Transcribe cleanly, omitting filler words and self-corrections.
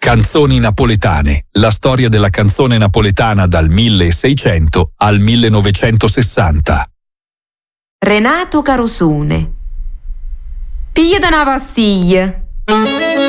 Canzoni napoletane, la storia della canzone napoletana dal 1600 al 1960. Renato Carosone. Pigliate una pastiglia.